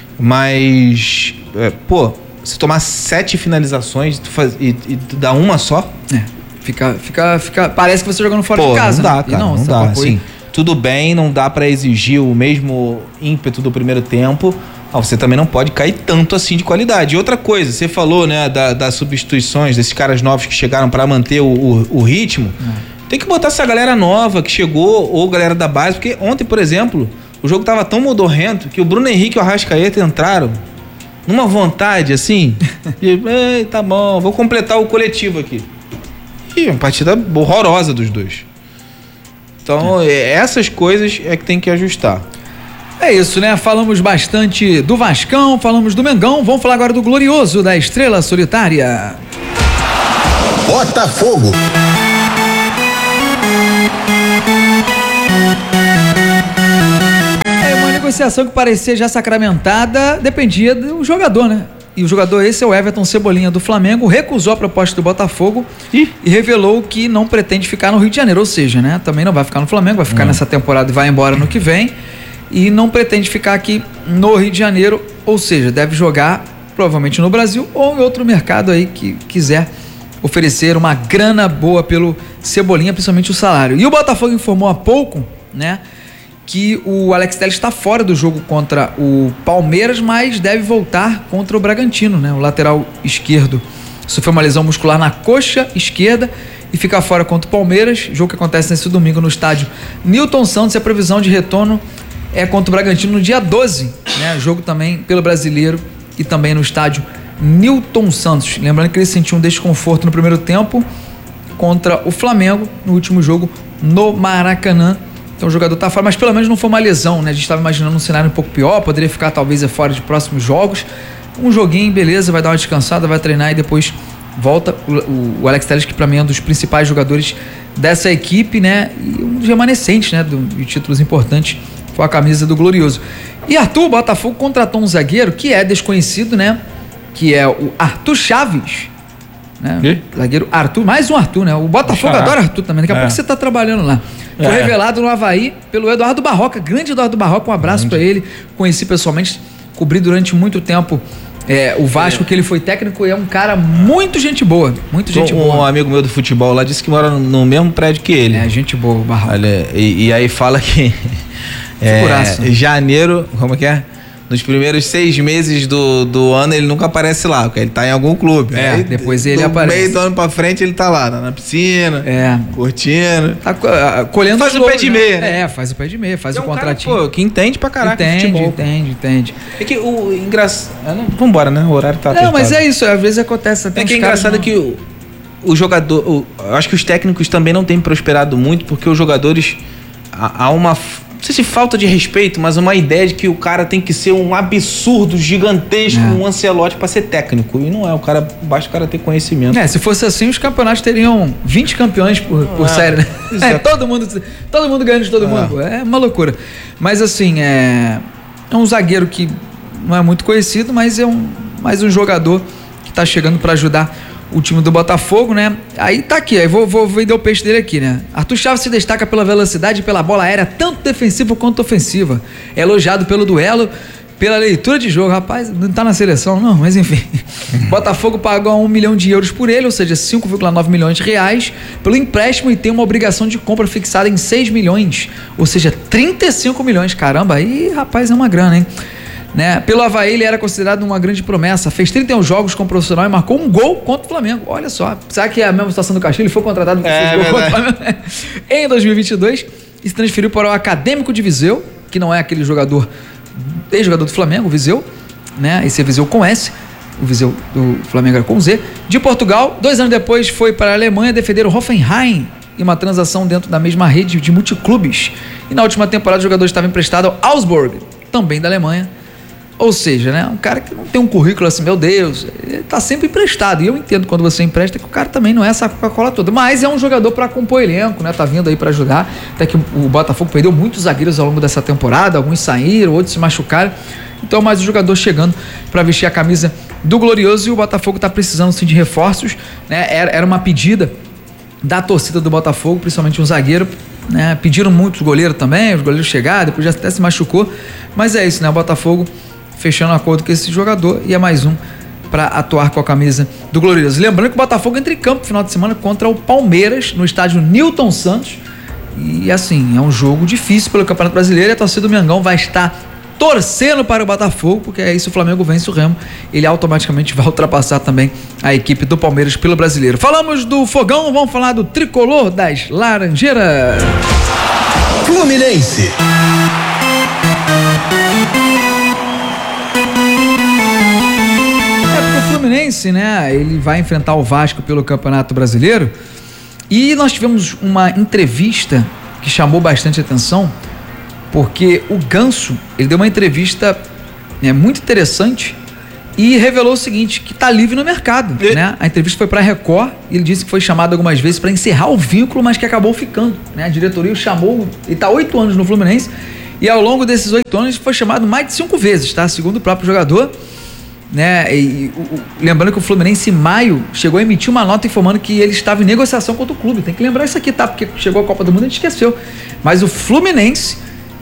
Mas, se tomar 7 finalizações e tu dá uma só... Fica... Parece que você jogando fora de casa. Não dá, cara. Não dá. Assim, tudo bem, não dá pra exigir o mesmo ímpeto do primeiro tempo. Você também não pode cair tanto assim de qualidade. E outra coisa, você falou, né, das substituições, desses caras novos que chegaram pra manter o ritmo. Tem que botar essa galera nova que chegou, ou galera da base, porque ontem, por exemplo, o jogo tava tão modorrento que o Bruno Henrique e o Arrascaeta entraram numa vontade, assim, de, tá bom, vou completar o coletivo aqui. E uma partida horrorosa dos dois. Então, essas coisas é que tem que ajustar. É isso, né? Falamos bastante do Vascão, falamos do Mengão, vamos falar agora do glorioso da Estrela Solitária. Botafogo. Uma negociação que parecia já sacramentada dependia do jogador, né? E o jogador esse é o Everton Cebolinha do Flamengo, recusou a proposta do Botafogo e revelou que não pretende ficar no Rio de Janeiro, ou seja, né? Também não vai ficar no Flamengo, vai ficar nessa temporada e vai embora no que vem. E não pretende ficar aqui no Rio de Janeiro, ou seja, deve jogar provavelmente no Brasil ou em outro mercado aí que quiser oferecer uma grana boa pelo Cebolinha, principalmente o salário. E o Botafogo informou há pouco, né, que o Alex Telles está fora do jogo contra o Palmeiras, mas deve voltar contra o Bragantino, né? O lateral esquerdo sofreu uma lesão muscular na coxa esquerda e fica fora contra o Palmeiras, jogo que acontece nesse domingo no estádio Newton Santos, e a previsão de retorno é contra o Bragantino no dia 12, né? Jogo também pelo Brasileiro e também no estádio Newton Santos. Lembrando que ele sentiu um desconforto no primeiro tempo contra o Flamengo, no último jogo no Maracanã. Então o jogador tá fora, mas pelo menos não foi uma lesão, né? A gente estava imaginando um cenário um pouco pior, poderia ficar talvez fora de próximos jogos. Um joguinho, beleza, vai dar uma descansada, vai treinar e depois volta. O Alex Telles, que para mim é um dos principais jogadores dessa equipe, né? E um dos remanescentes, né? De títulos importantes, foi a camisa do Glorioso. E Arthur, o Botafogo contratou um zagueiro que é desconhecido, né? Que é o Arthur Chaves, né? Zagueiro Arthur, mais um Arthur, né? O Botafogo adora Arthur também, daqui a pouco você tá trabalhando lá. Foi revelado no Avaí pelo Eduardo Barroca, grande Eduardo Barroca, um abraço para ele, conheci pessoalmente, cobri durante muito tempo o Vasco, que ele foi técnico, e é um cara muito gente boa, Um amigo meu do futebol lá disse que mora no mesmo prédio que ele. É, gente boa, o Barroca. Olha, e aí fala que janeiro, como é que é? Nos primeiros 6 meses do ano ele nunca aparece lá, porque ele tá em algum clube. Aí, depois ele aparece. No meio do ano pra frente ele tá lá, na piscina, curtindo. Tá colhendo. Faz o pé de meia, né? Faz o pé de meia, faz o contratinho. Cara, que entende pra caraca. Entende. É que o engraçado. Vambora, né? O horário tá apertado. Não, mas é isso, às vezes acontece até. É que é engraçado que o jogador. Eu acho que os técnicos também não têm prosperado muito, porque os jogadores. Há uma. Não sei se falta de respeito, mas uma ideia de que o cara tem que ser um absurdo, gigantesco, um Ancelotti pra ser técnico. E não é, basta o cara ter conhecimento. Se fosse assim, os campeonatos teriam 20 campeões por série, né? Todo mundo ganhando de todo mundo. É uma loucura. Mas assim, é um zagueiro que não é muito conhecido, mas é mais um jogador que tá chegando pra ajudar o time do Botafogo, né? Aí tá aqui, aí vou vender o peixe dele aqui, né? Arthur Chaves se destaca pela velocidade e pela bola aérea, tanto defensiva quanto ofensiva. É elogiado pelo duelo, pela leitura de jogo. Rapaz, não tá na seleção, não, mas enfim. Botafogo pagou 1 milhão de euros por ele, ou seja, 5,9 milhões de reais, pelo empréstimo, e tem uma obrigação de compra fixada em 6 milhões, ou seja, 35 milhões. Caramba, aí, rapaz, é uma grana, hein? Né? Pelo Avaí ele era considerado uma grande promessa, fez 31 jogos como profissional e marcou um gol contra o Flamengo. Olha só, sabe que é a mesma situação do Castilho? Ele foi contratado porque fez gol contra o Flamengo em 2022 e se transferiu para o Acadêmico de Viseu, que não é aquele jogador, ex-jogador do Flamengo, o Viseu, né? Esse é Viseu com S, o Viseu do Flamengo era com Z, de Portugal. 2 anos depois foi para a Alemanha defender o Hoffenheim e uma transação dentro da mesma rede de multiclubes. E na última temporada o jogador estava emprestado ao Augsburg, também da Alemanha. Ou seja, né, um cara que não tem um currículo assim, meu Deus, ele tá sempre emprestado. E eu entendo quando você empresta que o cara também não é essa Coca-Cola toda. Mas é um jogador para compor elenco, né? Tá vindo aí para ajudar. Até que o Botafogo perdeu muitos zagueiros ao longo dessa temporada. Alguns saíram, outros se machucaram. Então, mais um jogador chegando para vestir a camisa do Glorioso. E o Botafogo tá precisando sim de reforços, né? Era uma pedida da torcida do Botafogo, principalmente um zagueiro, né? Pediram muito o goleiro também, os goleiros chegaram, depois já até se machucou. Mas é isso, né? O Botafogo fechando um acordo com esse jogador e é mais um para atuar com a camisa do Glorioso. Lembrando que o Botafogo entra em campo no final de semana contra o Palmeiras no estádio Newton Santos, e assim, é um jogo difícil pelo Campeonato Brasileiro, e a torcida do Mengão vai estar torcendo para o Botafogo, porque aí se o Flamengo vence o Remo, ele automaticamente vai ultrapassar também a equipe do Palmeiras pelo Brasileiro. Falamos do Fogão, vamos falar do tricolor das Laranjeiras. Fluminense. Fluminense, né? Ele vai enfrentar o Vasco pelo Campeonato Brasileiro, e nós tivemos uma entrevista que chamou bastante atenção porque o Ganso, ele deu uma entrevista muito interessante e revelou o seguinte, que tá livre no mercado, né? A entrevista foi pra Record e ele disse que foi chamado algumas vezes para encerrar o vínculo, mas que acabou ficando, né? A diretoria o chamou, ele tá 8 anos no Fluminense e ao longo desses 8 anos foi chamado mais de 5 vezes, tá? Segundo o próprio jogador, né? Lembrando que o Fluminense em maio chegou a emitir uma nota informando que ele estava em negociação contra o clube. Tem que lembrar isso aqui, tá? Porque chegou a Copa do Mundo e a gente esqueceu. Mas o Fluminense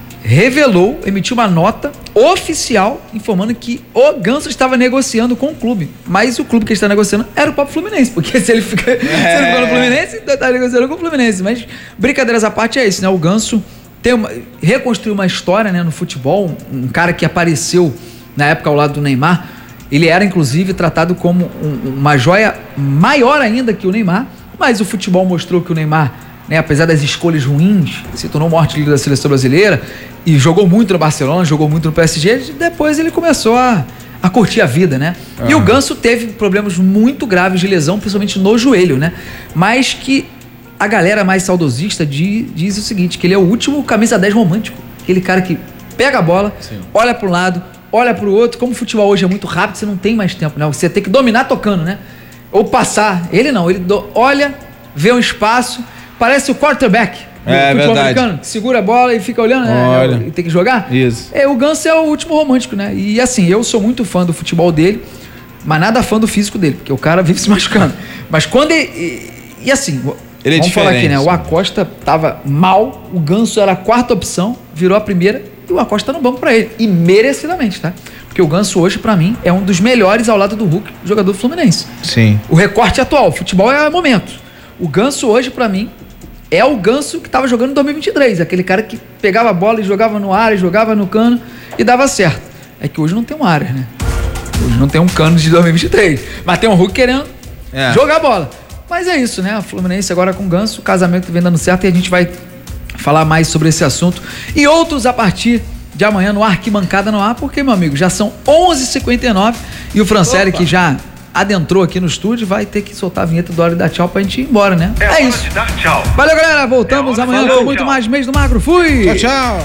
emitiu uma nota oficial informando que o Ganso estava negociando com o clube. Mas o clube que está negociando era o próprio Fluminense, porque se ele ficou no Fluminense, está negociando com o Fluminense. Mas brincadeiras à parte é isso, né? O Ganso reconstruiu uma história, né, no futebol, um cara que apareceu na época ao lado do Neymar. Ele era inclusive tratado como uma joia maior ainda que o Neymar, mas o futebol mostrou que o Neymar, né, apesar das escolhas ruins, se tornou o maior artilheiro da seleção brasileira e jogou muito no Barcelona, jogou muito no PSG. Depois ele começou a curtir a vida, né? E o Ganso teve problemas muito graves de lesão, principalmente no joelho, né? Mas que a galera mais saudosista diz o seguinte, que ele é o último camisa 10 romântico, aquele cara que pega a bola, olha para um lado, olha para o outro. Como o futebol hoje é muito rápido, você não tem mais tempo, né? Você tem que dominar tocando, né? Ou passar. Ele não, ele olha, vê um espaço, parece o quarterback. É verdade. Americano, que segura a bola e fica olhando, né? E tem que jogar. Isso. O Ganso é o último romântico, né? E assim, eu sou muito fã do futebol dele, mas nada fã do físico dele, porque o cara vive se machucando. Mas quando ele... E assim, ele vamos falar aqui, né? O Acosta tava mal, o Ganso era a quarta opção, virou a primeira e o Acosta tá no banco pra ele. E merecidamente, tá? Porque o Ganso hoje, pra mim, é um dos melhores ao lado do Hulk, jogador do Fluminense. Sim. O recorte atual, futebol é momento. O Ganso hoje, pra mim, é o Ganso que estava jogando em 2023, aquele cara que pegava a bola e jogava no ar, jogava no cano e dava certo. É que hoje não tem um área, né? Hoje não tem um cano de 2023, mas tem um Hulk querendo jogar a bola. Mas é isso, né? O Fluminense agora com o Ganso, o casamento vem dando certo e a gente vai falar mais sobre esse assunto e outros a partir de amanhã no Arquibancada no Ar, porque, meu amigo, já são 11h59 e o Franciele, que já adentrou aqui no estúdio, vai ter que soltar a vinheta do Hora de Dar Tchau pra gente ir embora, né? É isso. De dar tchau. Valeu, galera. Voltamos amanhã com muito mais Mês do Magro. Fui! Tchau, tchau.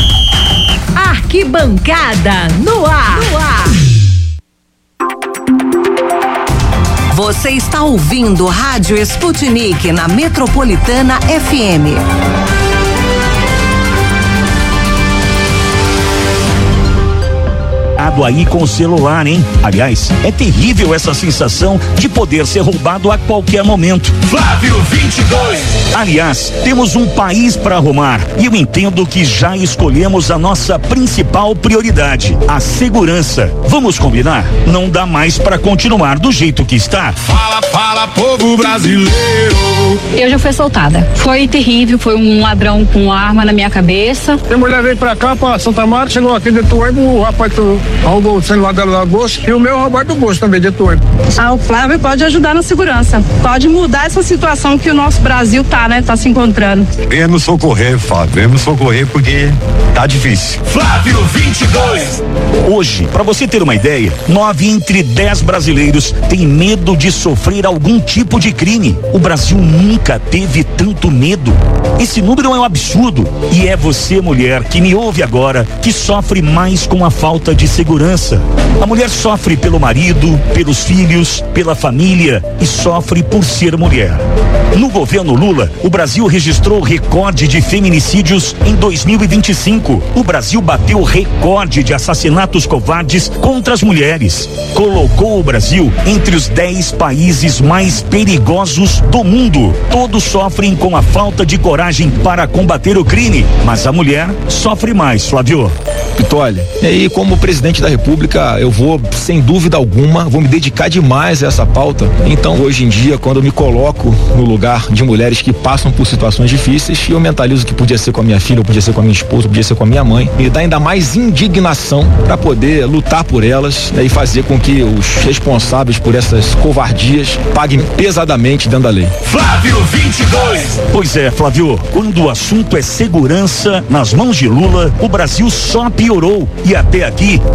Arquibancada no Ar. Você está ouvindo Rádio Sputnik na Metropolitana FM. Aí com o celular, hein? Aliás, é terrível essa sensação de poder ser roubado a qualquer momento. Flávio 22. Aliás, temos um país para arrumar e eu entendo que já escolhemos a nossa principal prioridade, a segurança. Vamos combinar? Não dá mais para continuar do jeito que está. Fala, povo brasileiro. Eu já fui assaltada. Foi terrível, foi um ladrão com arma na minha cabeça. Minha mulher veio pra cá, pra Santa Marta, chegou aqui dentro do ônibus, o rapaz roubou o celular dela da bolsa e o meu roubar do bolso também dentro do ônibus. O Flávio pode ajudar na segurança, pode mudar essa situação que o nosso Brasil tá, né? Tá se encontrando. Venha nos socorrer, Flávio, venha nos socorrer porque tá difícil. Flávio 22. Hoje, para você ter uma ideia, 9 entre 10 brasileiros têm medo de sofrer algum tipo de crime. O Brasil nunca teve tanto medo. Esse número é um absurdo e é você, mulher, que me ouve agora, que sofre mais com a falta de segurança. A mulher sofre pelo marido, pelos filhos, pela família e sofre por ser mulher. No governo Lula, o Brasil registrou recorde de feminicídios em 2025. O Brasil bateu recorde de assassinatos covardes contra as mulheres. Colocou o Brasil entre os 10 países mais perigosos do mundo. Todos sofrem com a falta de coragem para combater o crime, mas a mulher sofre mais, Flávio. Pitoli, e aí, como presidente da República, eu vou, sem dúvida alguma, vou me dedicar demais a essa pauta. Então, hoje em dia, quando eu me coloco no lugar de mulheres que passam por situações difíceis, eu mentalizo que podia ser com a minha filha, podia ser com a minha esposa, podia ser com a minha mãe, me dá ainda mais indignação para poder lutar por elas, né, e fazer com que os responsáveis por essas covardias paguem pesadamente dentro da lei. Flávio 22. Pois é, Flávio, quando o assunto é segurança, nas mãos de Lula, o Brasil só piorou. E até aqui,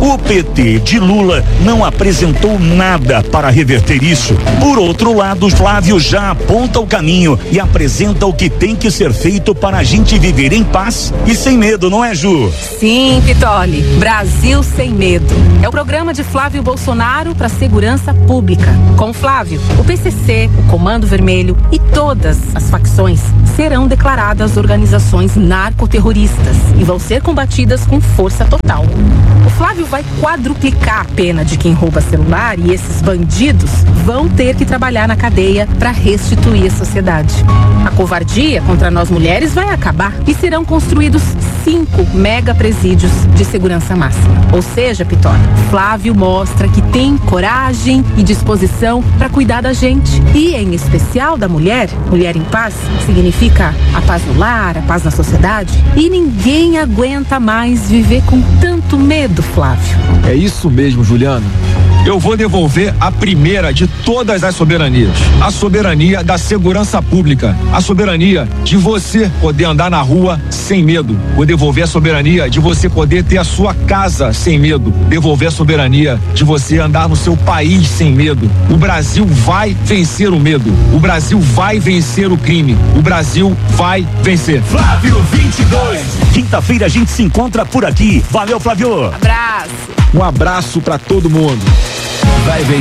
O PT de Lula não apresentou nada para reverter isso. Por outro lado, Flávio já aponta o caminho e apresenta o que tem que ser feito para a gente viver em paz e sem medo, não é, Ju? Sim, Pitoli. Brasil Sem Medo. É o programa de Flávio Bolsonaro para a segurança pública. Com Flávio, o PCC, o Comando Vermelho e todas as facções serão declaradas organizações narcoterroristas e vão ser combatidas com força total. O Flávio vai quadruplicar a pena de quem rouba celular e esses bandidos vão ter que trabalhar na cadeia para restituir a sociedade. A covardia contra nós mulheres vai acabar e serão construídos 5 mega presídios de segurança máxima. Ou seja, Pitoli, Flávio mostra que tem coragem e disposição para cuidar da gente. E, em especial, da mulher. Mulher em paz significa a paz no lar, a paz na sociedade. E ninguém aguenta mais viver com tanto medo, Flávio. É isso mesmo, Juliana. Eu vou devolver a primeira de todas as soberanias. A soberania da segurança pública. A soberania de você poder andar na rua sem medo. Vou devolver a soberania de você poder ter a sua casa sem medo. Devolver a soberania de você andar no seu país sem medo. O Brasil vai vencer o medo. O Brasil vai vencer o crime. O Brasil vai vencer. Flávio 22. Quinta-feira a gente se encontra por aqui. Valeu, Flávio. Abraço. Um abraço pra todo mundo. Vai vencer.